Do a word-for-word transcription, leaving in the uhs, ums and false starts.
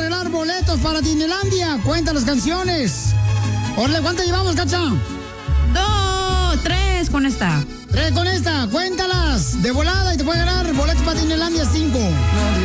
arreglar boletos para Disneylandia. Cuenta las canciones. Orle, ¿cuántas llevamos, Cacha? Dos, tres con esta. Tres con esta, cuéntalas de volada y te puede ganar boletos para Disneylandia cinco.